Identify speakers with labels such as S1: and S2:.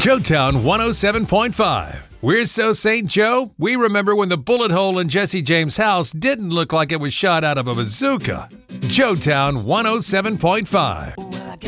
S1: Joetown 107.5. We're so St. Joe, we remember when the bullet hole in Jesse James' house didn't look like it was shot out of a bazooka. Joetown 107.5.